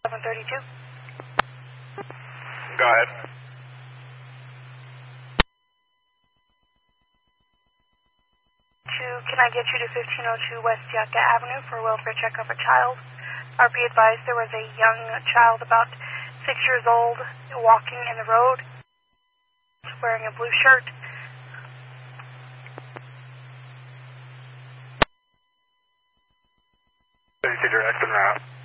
732. Go ahead. Can I get you to 1502 West Yucca Avenue for a welfare check of a child? Be advised there was a young child about 6 years old walking in the road wearing a blue shirt. City direct and route.